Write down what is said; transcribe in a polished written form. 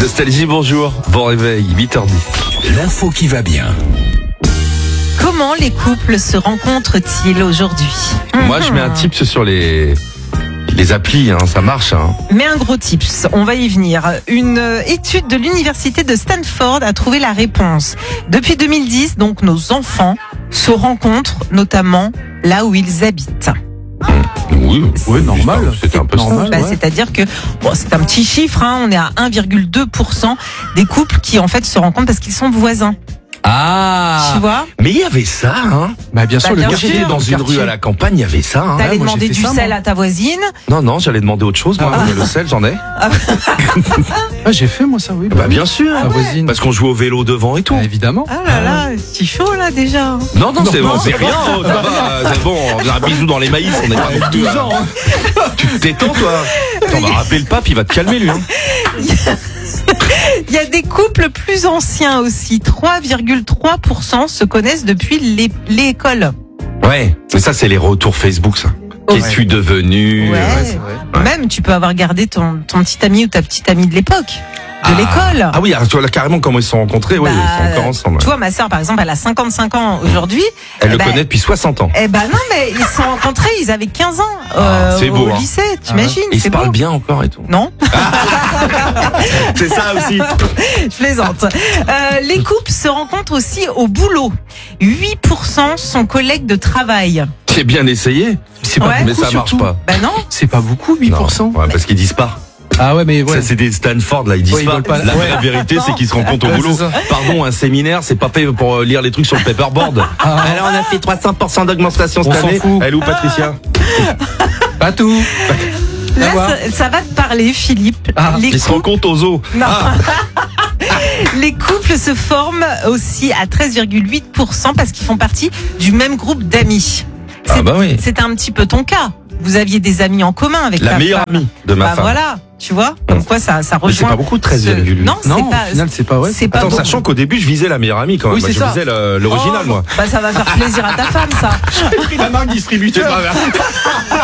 Nostalgie, bonjour. Bon réveil, 8h10. L'info qui va bien. Comment les couples se rencontrent-ils aujourd'hui ? Moi, je mets un tips sur les applis, ça marche. Mais un gros tips, on va y venir. Une étude de l'université de Stanford a trouvé la réponse. Depuis 2010, donc, nos enfants se rencontrent notamment là où ils habitent. Oui, normal. C'était un peu normal. C'est-à-dire que c'est un petit chiffre, on est à 1,2% des couples qui en fait se rencontrent parce qu'ils sont voisins. Ah, tu vois ? Mais il y avait ça, Bah bien sûr, Bah, le bien quartier sûr. dans une rue à la campagne, il y avait ça. T'allais moi, demander j'ai fait du ça, sel moi. à ta voisine. Non, j'allais demander autre chose, moi. Le sel, j'en ai. Ah, j'ai fait moi ça, oui. Bah bien sûr. Ma voisine. Parce qu'on joue au vélo devant et tout. Bah, évidemment. Ah là là, c'est chaud là déjà. Non, c'est bon, c'est rien. Ça va, c'est bon, on a un bisou dans les maïs, on est pas non plus. 12 ans. Tu te détends, toi. On va rappeler le pape, il va te calmer, lui. Il y a des couples plus anciens aussi. 3,3% se connaissent depuis l'école. Ouais, mais ça, c'est les retours Facebook, ça. Qu'est-ce que je suis devenu Ouais. c'est vrai. Même, tu peux avoir gardé ton petit ami ou ta petite amie de l'époque, de l'école. Ah oui, alors, tu vois là carrément comment ils se sont rencontrés, ouais, ils sont encore ensemble. Tu vois, ma sœur, par exemple, elle a 55 ans aujourd'hui. Elle le connaît depuis 60 ans. Eh ben non, mais ils se sont rencontrés, ils avaient 15 ans c'est beau, au lycée, t'imagines, Ils se c'est parlent beau. bien encore et tout. Non, C'est ça aussi. je plaisante. Les couples se rencontrent aussi au boulot. 8% sont collègues de travail. J'ai bien essayé, C'est pas Ouais. mais beaucoup, ça marche surtout. pas. Ben non. C'est pas beaucoup, 8%. Non, ouais, parce qu'ils disent pas. Ah ouais, mais ouais. Ça, c'est des Stanford, là, ils disent Ouais, ils pas. veulent pas. La Ouais. vraie vérité, c'est qu'ils se rencontrent au Ouais, boulot. c'est ça. Pardon, un séminaire, c'est pas fait pour lire les trucs sur le paperboard. Alors, on a fait 300% d'augmentation cette On s'en année. fout. Elle est où, Patricia? Pas tout. Là, voir. ça va te parler, Philippe. Les Ils se rencontrent aux zoo. Non. Les couples se forment aussi à 13,8% parce qu'ils font partie du même groupe d'amis. Ah bah oui. C'est un petit peu ton cas. Vous aviez des amis en commun avec La ta meilleure femme. amie de ma Bah femme. voilà, tu vois. Comme quoi ça Mais rejoint. c'est pas beaucoup, 13,8. Non, Non, c'est au pas. final, c'est pas ouais. C'est pas Attends, beaucoup. sachant qu'au début, je visais la meilleure amie quand même. Oui, Moi, c'est je ça. visais l'original, Oh, moi. Bah ça va faire plaisir à ta femme, ça. J'ai pris la marque distributeur.